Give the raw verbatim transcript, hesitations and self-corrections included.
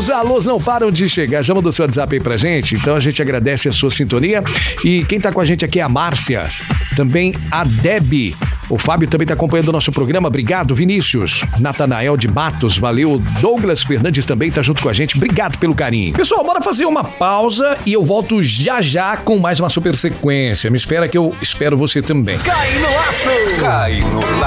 Os alôs não param de chegar. Já mandou seu WhatsApp aí pra gente? Então a gente agradece a sua sintonia. E quem tá com a gente aqui é a Márcia. Também a Debbie. O Fábio também está acompanhando o nosso programa. Obrigado, Vinícius. Natanael de Matos, valeu. Douglas Fernandes também está junto com a gente. Obrigado pelo carinho. Pessoal, bora fazer uma pausa e eu volto já já com mais uma super sequência. Me espera que eu espero você também. Cai no laço! Cai no laço!